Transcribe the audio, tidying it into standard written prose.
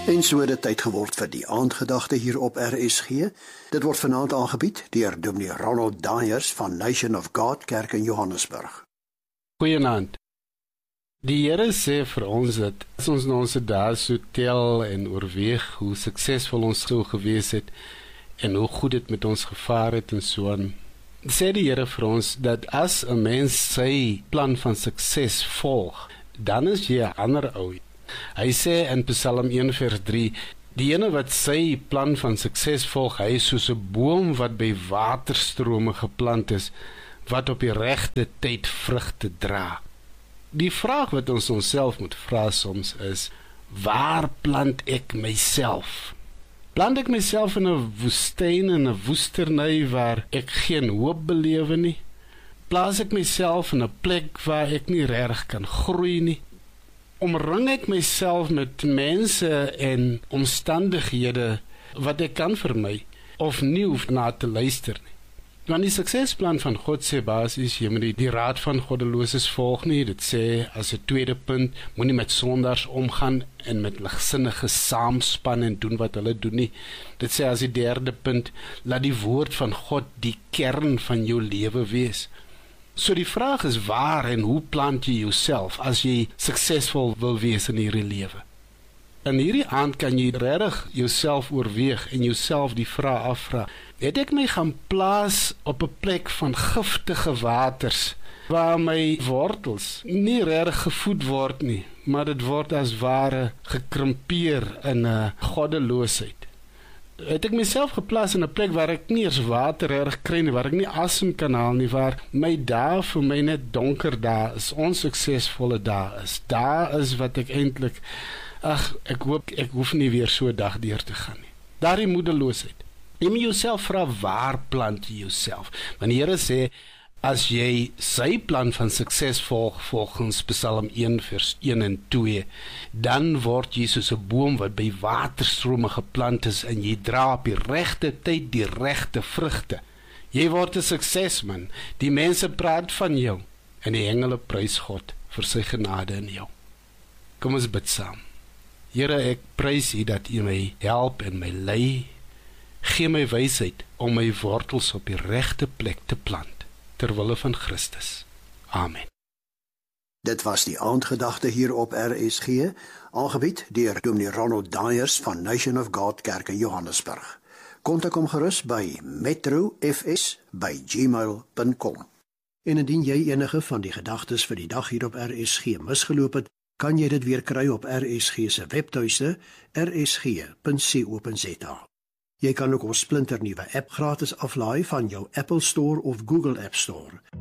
En so het dit tyd geword vir die aandgedagte hier op RSG. Dit word vanaand aangebied deur Dominee Ronald Daniels van Nation of God Kerk in Johannesburg. Goeienaand. Die Here sê vir ons dat as ons nou ons dae so tel en oorweeg hoe suksesvol ons sou gewees het en hoe goed dit met ons gevaar het en so aan, sê die Here vir ons dat as 'n mens sy plan van sukses volg, dan is jy 'n ander ou. Hy sê in Psalm 1 vers 3, die ene wat sy plan van sukses volg, hy is soos 'n boom wat by waterstrome geplant is, wat op die regte tyd vrugte dra. Die vraag wat ons onsself moet vra soms is, waar plant ek myself? Plant ek myself in 'n woestyn, in 'n woesterny waar ek geen hoop belewe nie? Plaas ek myself in 'n plek waar ek nie regtig kan groei nie? Omring ek myself met mense en omstandighede wat ek kan vermy of nie hoef na te luister nie? Want die suksesplan van God sê basies, jy moet die raad van goddeloses volg nie. Dit sê as 'n tweede punt, moenie met sondaars omgaan en met ligsinnige saamspan en doen wat hulle doen nie. Dit sê as die derde punt, laat die woord van God die kern van jou lewe wees. So die vraag is, waar en hoe plant jy jouself as jy suksesvol wil wees in hierdie lewe? In hierdie aand kan jy regtig jouself oorweeg en jouself die vraag afvra, het ek my gaan plaas op 'n plek van giftige waters, waar my wortels nie regtig gevoed word nie, maar dit word as ware gekrimpeer in 'n goddeloosheid? Het ek myself geplaas in 'n plek waar ek nie eens water reg kry nie, waar ek nie asem kan haal nie, waar my dae vir my net donker dae is, onsuksesvolle dae is. Daar is wat ek eintlik, ek hoop ek hoef nie weer so 'n dag deur te gaan nie. Daardie moedeloosheid. Jy moet jouself vra, waar plant jy jouself? Want die Here sê, as jy sy plan van sukses volg, volgens Psalm 1 vers 1 en 2, dan word jy soos 'n boom wat by waterstrome geplant is en jy dra op die regte tyd die regte vrugte. Jy word 'n suksesman. Die mense praat van jou en die engele prys God vir sy genade in jou. Kom ons bid saam. Here, ek prys U dat U my help en my lei. Gee my wysheid om my wortels op die regte plek te plant, terwille van Christus. Amen. Dit was die aandgedagte hier op RSG, aangebied deur Dominee Ronald Daniels van Nation of God Kerk in Johannesburg. Kontak hom gerus by metrofs@gmail.com. En indien jy enige van die gedagtes vir die dag hier op RSG misgeloop het, kan jy dit weer kry op RSG se webtuiste rsg.co.za. Jy kan ook ons splinternuwe app gratis aflaai van jou Apple Store of Google App Store.